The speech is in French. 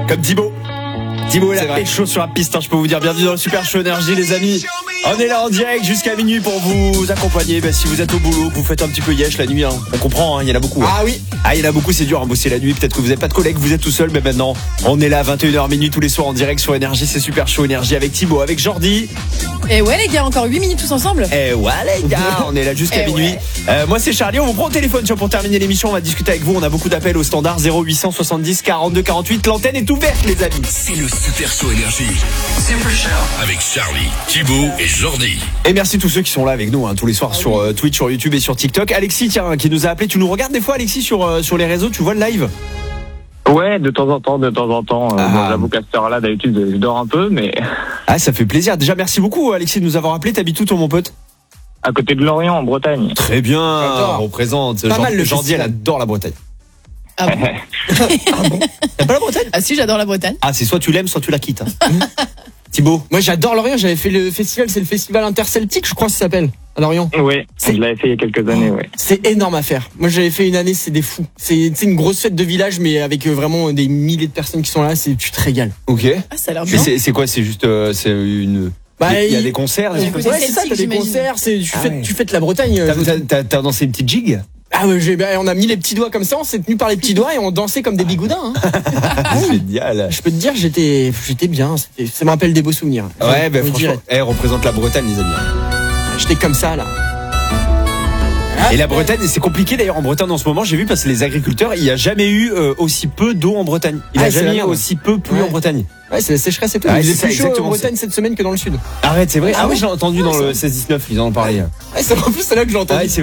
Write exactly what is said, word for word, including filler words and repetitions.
Comme Thibaut. Thibaut est C'est là, vrai. est chaud sur la piste, hein, je peux vous dire. Bienvenue dans le Super Show Énergie, les amis. On est là en direct jusqu'à minuit pour vous accompagner. Ben, si vous êtes au boulot, que vous faites un petit peu yesh la nuit, hein. On comprend, hein, il y en a beaucoup. Hein. Ah oui. Ah, il y en a beaucoup, c'est dur à bosser la nuit. Peut-être que vous n'avez pas de collègues, vous êtes tout seul. Mais maintenant, on est là à vingt et une heures minuit tous les soirs en direct sur Énergie. C'est Super Show Énergie avec Thibaut, avec Jordi. Et ouais les gars, encore huit minutes tous ensemble. Eh ouais les gars, on est là jusqu'à Eh minuit. ouais. Euh, moi c'est Charlie, on vous prend au téléphone tiens, pour terminer l'émission. On va discuter avec vous. On a beaucoup d'appels au standard zéro huit cent soixante-dix quarante-deux quarante-huit. L'antenne est ouverte les amis. C'est le Super Show Énergie. Super Show. Avec Charlie, Thibaut et Jordi. Et merci tous ceux qui sont là avec nous hein, tous les soirs sur euh, Twitch, sur YouTube et sur TikTok. Alexis tiens qui nous a appelé. Tu nous regardes des fois Alexis sur euh, sur les réseaux. Tu vois le live? Ouais, de temps en temps, de temps en temps. Euh, Ah. Bon, j'avoue qu'à cette heure-là, d'habitude, je dors un peu, mais Ah ça fait plaisir. Déjà merci beaucoup Alexis de nous avoir appelé. T'habites où toi mon pote? à côté de Lorient, en Bretagne. Très bien. J'adore. On représente. Pas mal, le Jordi elle festival. adore la Bretagne. Ah bon? T'as pas la Bretagne? Ah si, j'adore la Bretagne. Ah c'est soit tu l'aimes soit tu la quittes. Hein. Thibaut. Moi j'adore Lorient, j'avais fait le festival, c'est le festival interceltique, je crois que ça s'appelle, à Lorient. Oui, C'est- je l'avais fait il y a quelques années, ouais. C'est énorme à faire. Moi j'avais fait une année, c'est des fous. C'est c'est une grosse fête de village, mais avec euh, vraiment des milliers de personnes qui sont là, c'est tu te régales. Ok. Ah ça a l'air Mais bien. c'est c'est quoi? C'est juste euh, c'est une. Bah, il y a il- des concerts, des Ouais, trucs comme Ouais, ça. c'est ça, t'as des j'imagine. concerts, c'est tu Ah fais ouais. tu fêtes la Bretagne. euh, T'as- T'as t'as- t'as dansé une petite jig? Ah ouais, j'ai- bah, on a mis les petits doigts comme ça, on s'est tenu par les petits doigts et on dansait comme des bigoudins. Hein. Génial. Je peux te dire, j'étais j'étais bien. c'était- Ça me rappelle des beaux souvenirs. Ouais, ben Je vous franchement, dirais. elle représente la Bretagne, les amis. J'étais comme ça là. Et la Bretagne, c'est compliqué d'ailleurs en Bretagne en ce moment. J'ai vu parce que les agriculteurs, il n'y a jamais eu euh, aussi peu d'eau en Bretagne. Il n'y Ah, a c'est jamais la eu merde. aussi peu plu Ouais. en Bretagne. Ouais, c'est la sécheresse et tout. Ouais, Il c'est est ça, plus chaud en exactement, Bretagne cette semaine que dans le sud. Arrête, c'est vrai. Ah Ah oui, bon j'ai entendu Ouais, dans ça- le seize dix-neuf, ils en ont parlé. Ouais, c'est en plus c'est là que j'ai entendu. Ouais, c'est